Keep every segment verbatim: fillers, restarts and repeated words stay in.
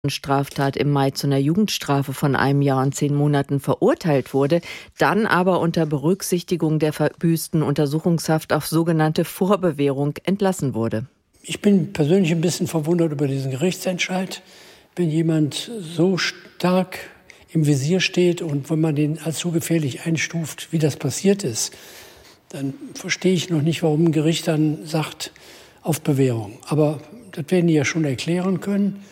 Straftat im Mai zu einer Jugendstrafe von einem Jahr und zehn Monaten verurteilt wurde, dann aber unter Berücksichtigung der verbüßten Untersuchungshaft auf sogenannte Vorbewährung entlassen wurde. Ich bin persönlich ein bisschen verwundert über diesen Gerichtsentscheid. Wenn jemand so stark im Visier steht und wenn man den als so gefährlich einstuft, wie das passiert ist, dann verstehe ich noch nicht, warum ein Gericht dann sagt, auf Bewährung. Aber das werden die ja schon erklären können.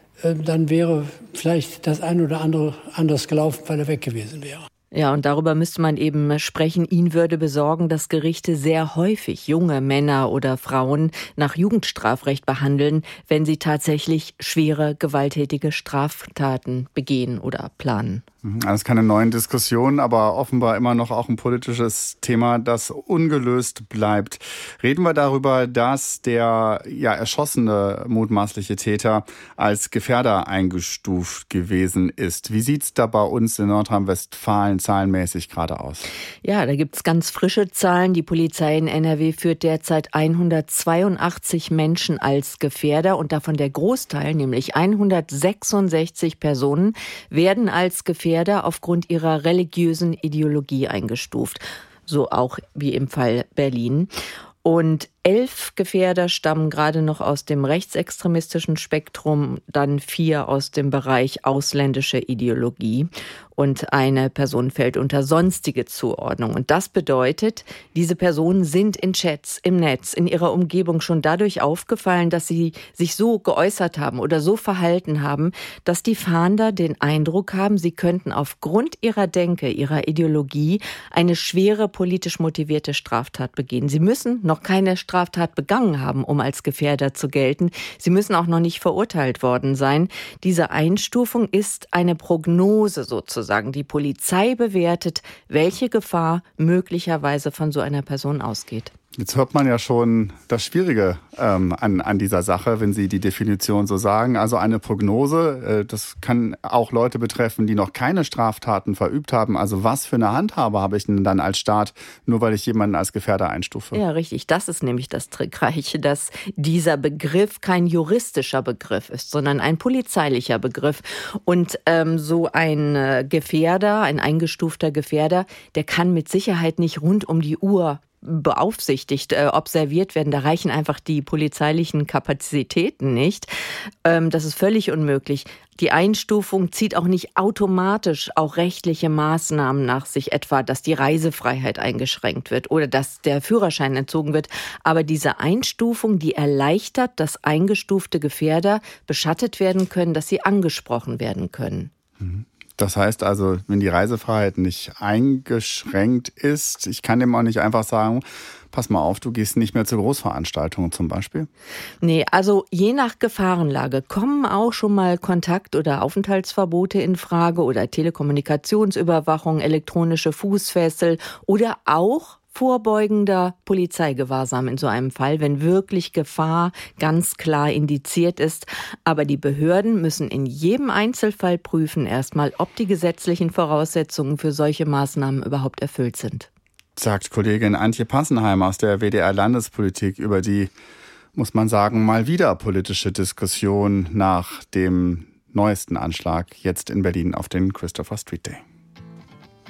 Dann wäre vielleicht das ein oder andere anders gelaufen, weil er weg gewesen wäre. Ja, und darüber müsste man eben sprechen. Ihn würde besorgen, dass Gerichte sehr häufig junge Männer oder Frauen nach Jugendstrafrecht behandeln, wenn sie tatsächlich schwere, gewalttätige Straftaten begehen oder planen. Das ist keine neuen Diskussionen, aber offenbar immer noch auch ein politisches Thema, das ungelöst bleibt. Reden wir darüber, dass der ja erschossene mutmaßliche Täter als Gefährder eingestuft gewesen ist. Wie sieht's da bei uns in Nordrhein-Westfalen zahlenmäßig gerade aus? Ja, da gibt's ganz frische Zahlen. Die Polizei in N R W führt derzeit hundertzweiundachtzig Menschen als Gefährder und davon der Großteil, nämlich hundertsechsundsechzig Personen, werden als Gefährder aufgrund ihrer religiösen Ideologie eingestuft. So auch wie im Fall Berlin. Und elf Gefährder stammen gerade noch aus dem rechtsextremistischen Spektrum, dann vier aus dem Bereich ausländische Ideologie. Und eine Person fällt unter sonstige Zuordnung. Und das bedeutet, diese Personen sind in Chats, im Netz, in ihrer Umgebung schon dadurch aufgefallen, dass sie sich so geäußert haben oder so verhalten haben, dass die Fahnder den Eindruck haben, sie könnten aufgrund ihrer Denke, ihrer Ideologie eine schwere politisch motivierte Straftat begehen. Sie müssen noch keine Straftat begangen haben, um als Gefährder zu gelten. Sie müssen auch noch nicht verurteilt worden sein. Diese Einstufung ist eine Prognose sozusagen. Die Polizei bewertet, welche Gefahr möglicherweise von so einer Person ausgeht. Jetzt hört man ja schon das Schwierige ähm, an, an dieser Sache, wenn Sie die Definition so sagen. Also eine Prognose, äh, das kann auch Leute betreffen, die noch keine Straftaten verübt haben. Also was für eine Handhabe habe ich denn dann als Staat, nur weil ich jemanden als Gefährder einstufe? Ja, richtig. Das ist nämlich das Trickreiche, dass dieser Begriff kein juristischer Begriff ist, sondern ein polizeilicher Begriff. Und ähm, so ein äh, Gefährder, ein eingestufter Gefährder, der kann mit Sicherheit nicht rund um die Uhr beaufsichtigt, äh, observiert werden. Da reichen einfach die polizeilichen Kapazitäten nicht. Ähm, das ist völlig unmöglich. Die Einstufung zieht auch nicht automatisch auch rechtliche Maßnahmen nach sich, etwa, dass die Reisefreiheit eingeschränkt wird oder dass der Führerschein entzogen wird. Aber diese Einstufung, die erleichtert, dass eingestufte Gefährder beschattet werden können, dass sie angesprochen werden können. Mhm. Das heißt also, wenn die Reisefreiheit nicht eingeschränkt ist, ich kann dem auch nicht einfach sagen, pass mal auf, du gehst nicht mehr zu Großveranstaltungen zum Beispiel? Nee, also je nach Gefahrenlage kommen auch schon mal Kontakt- oder Aufenthaltsverbote in Frage oder Telekommunikationsüberwachung, elektronische Fußfessel oder auch vorbeugender Polizeigewahrsam in so einem Fall, wenn wirklich Gefahr ganz klar indiziert ist. Aber die Behörden müssen in jedem Einzelfall prüfen erstmal, ob die gesetzlichen Voraussetzungen für solche Maßnahmen überhaupt erfüllt sind. Sagt Kollegin Antje Passenheim aus der W D R-Landespolitik über die, muss man sagen, mal wieder politische Diskussion nach dem neuesten Anschlag jetzt in Berlin auf den Christopher Street Day.